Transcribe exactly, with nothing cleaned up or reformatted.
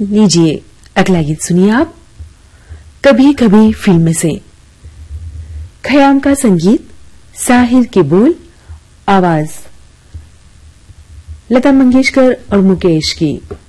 लीजिए अगला गीत सुनिए आप, कभी कभी फिल्म से। खयाम का संगीत, साहिर के बोल, आवाज लता मंगेशकर और मुकेश की।